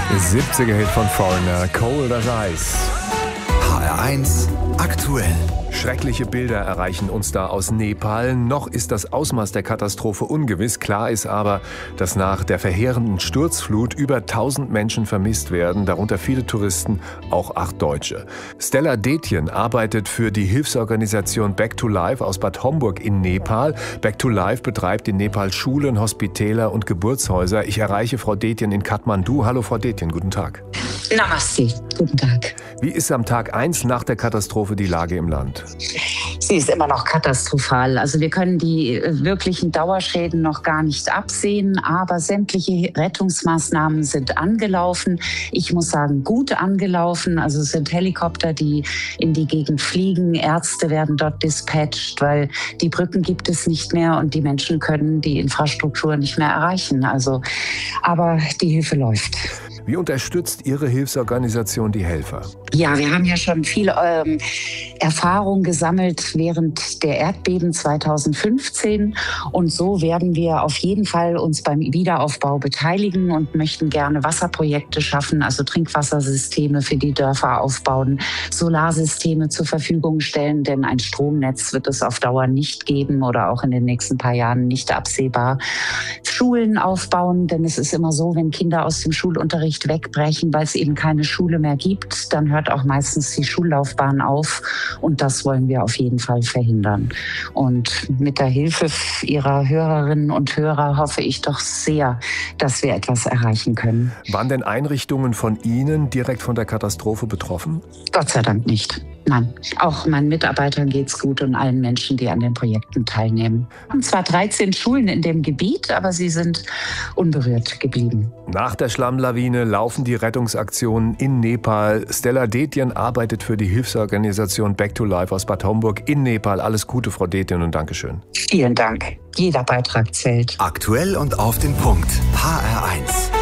70er-Hit von Foreigner, Cold as Ice. HR1 aktuell. Schreckliche Bilder erreichen uns da aus Nepal. Noch ist das Ausmaß der Katastrophe ungewiss. Klar ist aber, dass nach der verheerenden Sturzflut über 1000 Menschen vermisst werden, darunter viele Touristen, auch 8 Deutsche. Stella Detjen arbeitet für die Hilfsorganisation Back to Life aus Bad Homburg in Nepal. Back to Life betreibt in Nepal Schulen, Hospitäler und Geburtshäuser. Ich erreiche Frau Detjen in Kathmandu. Hallo Frau Detjen, guten Tag. Namaste, guten Tag. Wie ist am Tag 1 nach der Katastrophe die Lage im Land? Sie ist immer noch katastrophal. Also wir können die wirklichen Dauerschäden noch gar nicht absehen, aber sämtliche Rettungsmaßnahmen sind angelaufen. Ich muss sagen, gut angelaufen. Also es sind Helikopter, die in die Gegend fliegen. Ärzte werden dort dispatcht, weil die Brücken gibt es nicht mehr und die Menschen können die Infrastruktur nicht mehr erreichen. Aber die Hilfe läuft. Wie unterstützt Ihre Hilfsorganisation die Helfer? Ja, wir haben ja schon viel Erfahrung gesammelt während der Erdbeben 2015 und so werden wir auf jeden Fall uns beim Wiederaufbau beteiligen und möchten gerne Wasserprojekte schaffen, also Trinkwassersysteme für die Dörfer aufbauen, Solarsysteme zur Verfügung stellen, denn ein Stromnetz wird es auf Dauer nicht geben oder auch in den nächsten paar Jahren nicht absehbar. Schulen aufbauen, denn es ist immer so, wenn Kinder aus dem Schulunterricht wegbrechen, weil es eben keine Schule mehr gibt, dann hört auch meistens die Schullaufbahn auf und das wollen wir auf jeden Fall verhindern. Und mit der Hilfe Ihrer Hörerinnen und Hörer hoffe ich doch sehr, dass wir etwas erreichen können. Waren denn Einrichtungen von Ihnen direkt von der Katastrophe betroffen? Gott sei Dank nicht. Nein, auch meinen Mitarbeitern geht's gut und allen Menschen, die an den Projekten teilnehmen. Wir haben zwar 13 Schulen in dem Gebiet, aber sie sind unberührt geblieben. Nach der Schlammlawine laufen die Rettungsaktionen in Nepal. Stella Detjen arbeitet für die Hilfsorganisation Back to Life aus Bad Homburg in Nepal. Alles Gute, Frau Detjen, und Dankeschön. Vielen Dank. Jeder Beitrag zählt. Aktuell und auf den Punkt. HR1.